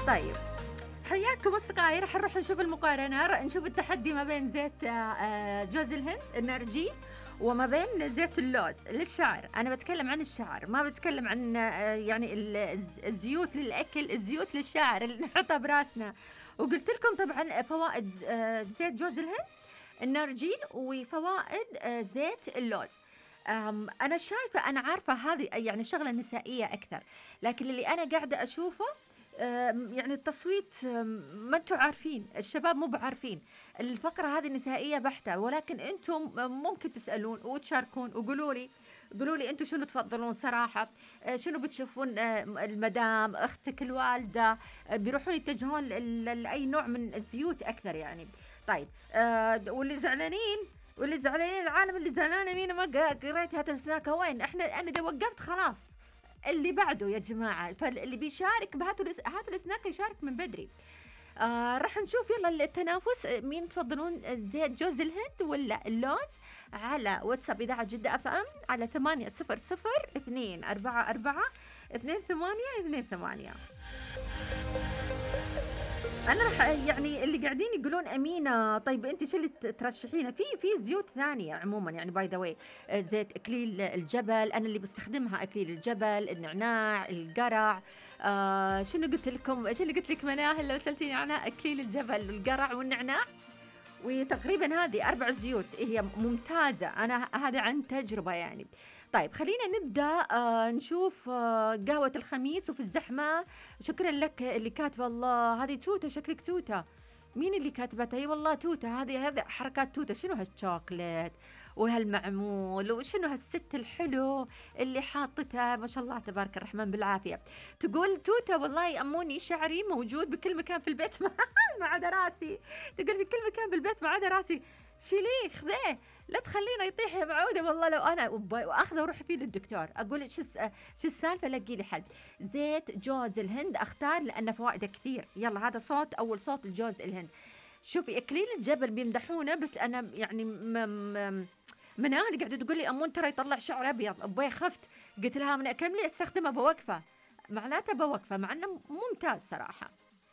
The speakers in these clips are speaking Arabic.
طيب، حياكم أصدقائي، راح نروح نشوف المقارنة، نشوف التحدي ما بين زيت جوز الهند النارجيل وما بين زيت اللوز للشعر. أنا بتكلم عن الشعر، ما بتكلم عن يعني الزيوت للأكل، الزيوت للشعر اللي نحطها براسنا. وقلت لكم طبعا فوائد زيت جوز الهند النارجيل وفوائد زيت اللوز. أنا شايفة، أنا عارفة هذه يعني شغلة نسائية أكثر، لكن اللي أنا قاعدة أشوفه يعني التصويت، ما انتم عارفين، الشباب مو بعارفين الفقرة هذه نسائية بحتة، ولكن انتم ممكن تسألون وتشاركون قولوا لي انتم شنو تفضلون صراحة. شنو بتشوفون المدام اختك الوالدة بيروحون يتجهون لأي نوع من الزيوت أكثر يعني. طيب واللي زعلانين العالم اللي زعلانة مين ما قريت هذا السناكة وين احنا. انا اذا وقفت خلاص اللي بعده يا جماعة، فاللي بيشارك هاتوا السناك يشارك من بدري. راح نشوف يلا التنافس، مين تفضلون زيت جوز الهند ولا اللوز؟ على واتساب إذاعة جدة FM على 800-244-2828. انا راح يعني اللي قاعدين يقولون امينه، طيب انت شو اللي ترشحينه في زيوت ثانيه عموما يعني باي ذا واي، زيت اكليل الجبل انا اللي بستخدمها، اكليل الجبل، النعناع، القرع. شنو قلت لك مناهل لو سالتيني عنها؟ اكليل الجبل والقرع والنعناع، وتقريبا هذه 4 زيوت هي ممتازه، انا هذا عن تجربه يعني. طيب خلينا نبدأ نشوف قهوة الخميس وفي الزحمة. شكرا لك اللي كاتبة، الله هذه توتة، شكلك توتة. مين اللي كاتبتها؟ اي والله توتة، هذه حركات توتة. شنو هالشوكليت وهالمعمول وشنو هالست الحلو اللي حاطتها، ما شاء الله تبارك الرحمن بالعافية. تقول توتة والله أموني شعري موجود بكل مكان في البيت ما عدا راسي. تقول في كل مكان بالبيت ما عدا راسي، شيليه خذيه لا تخلينا يطيح يا معودة. والله لو أنا وأخذه وروح فيه للدكتور أقول شو السالفة، لقي لي حل. زيت جوز الهند أختار لأن فوائده كثير. يلا هذا أول صوت الجوز الهند. شوفي إكليل الجبل بيمدحونه، بس أنا يعني منال قاعدة تقول لي أمون ترى يطلع شعر أبيض، أبوي خفت. قلت لها من كم لي أستخدمه بوقفة، معناته بوقفة، مع أنه ممتاز صراحة.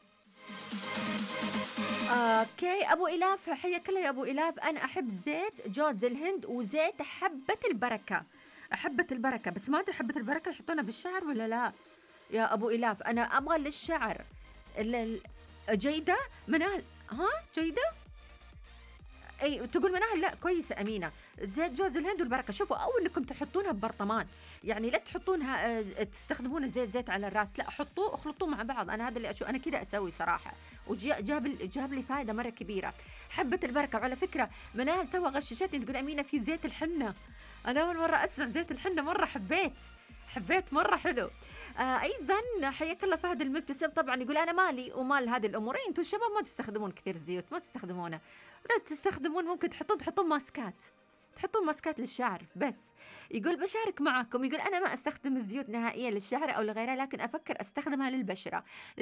اوكي ابو الاف، حياك الله يا ابو الاف. انا احب زيت جوز الهند وزيت حبة البركة، بس ما ادري حبة البركة يحطونها بالشعر ولا لا يا ابو الاف. انا ابغى للشعر جيدة منال، ها جيدة اي تقول منال، لا كويسه امينه. زيت جوز الهند والبركه، شوفوا او انكم تحطونها ببرطمان، يعني لا تحطونها تستخدمون زيت على الراس، لا حطوه اخلطوه مع بعض. انا هذا اللي انا كذا اسوي صراحه، جاب لي فائده مره كبيره. حبه البركه. وعلى فكره منال تو غششتني تقول امينه في زيت الحنه، انا اول مره اسمع زيت الحنه، مره حبيت مره حلو. ايضا حياك الله فهد المبتسم طبعا يقول انا مالي ومال هذه الامور، انتم الشباب ما تستخدمون كثير زيوت، ما تستخدمونه، ولا تستخدمون، ممكن تحطون ماسكات للشعر بس. يقول بشارك معكم، يقول انا ما استخدم الزيوت نهائيا للشعر او لغيرها، لكن افكر استخدمها للبشره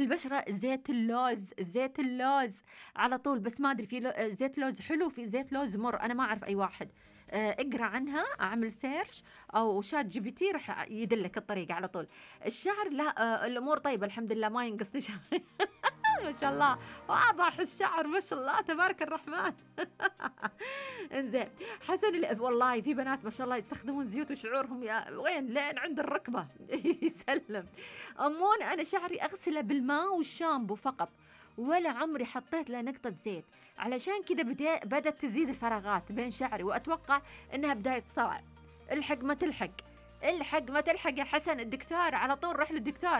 زيت اللوز على طول، بس ما ادري في زيت لوز حلو، في زيت لوز مر، انا ما اعرف اي واحد. اقرا عنها، اعمل سيرش او شات جي بي تي راح يدلك الطريقه على طول. الشعر لا، الامور طيبه الحمد لله، ما ينقصني شعر ما شاء الله واضح الشعر ما شاء الله تبارك الرحمن انزين حسن والله في بنات ما شاء الله يستخدمون زيوت وشعورهم يا وين لين عند الركبه يسلم. امون انا شعري اغسله بالماء والشامبو فقط، ولا عمري حطيت له نقطة زيت، علشان كذا بدأت تزيد الفراغات بين شعري، وأتوقع إنها بداية صلع. الحق ما تلحق يا حسن، الدكتور على طول، روح للدكتور.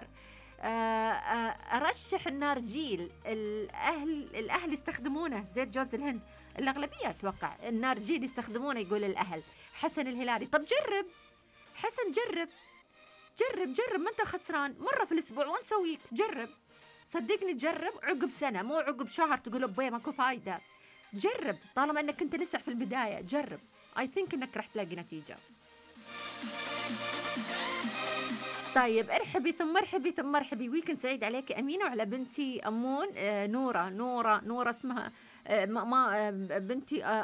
أرشح النارجيل، الأهل يستخدمونه، زيت جوز الهند الأغلبية أتوقع النارجيل يستخدمونه، يقول الأهل. حسن الهلالي طب جرب حسن، جرب ما أنت خسران، مرة في الأسبوع ونسويك، جرب صدقني، جرب عقب سنة مو عقب شهر تقول أبوي ماكو فايدة. جرب طالما أنك أنت لسه في البداية، جرب I think أنك رح تلاقي نتيجة. طيب ارحبي ثم مرحبي، ويكند سعيد عليك أمينة وعلى بنتي أمون. نورة اسمها، ما بنتي